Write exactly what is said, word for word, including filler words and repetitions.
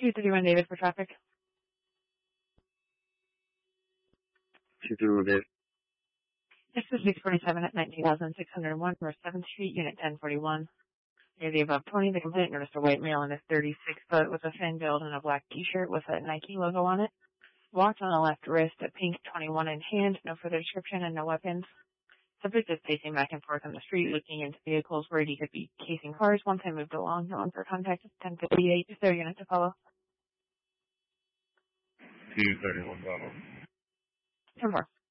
two thirty-one David for traffic. two thirty-one David. This is six forty-seven at nineteen thousand six hundred one North seventh Street, Unit ten forty-one. Near the above twenty, the complainant noticed a white male in his thirty-six foot with a thin build and a black t-shirt with a Nike logo on it. Walked on the left wrist, a pink twenty-one in hand, no further description and no weapons. Subject is pacing back and forth on the street, looking into vehicles where he could be casing cars. Once I moved along, no one for contact at ten fifty-eight. Is there a unit to follow? two thirty-one Bravo. Ten more.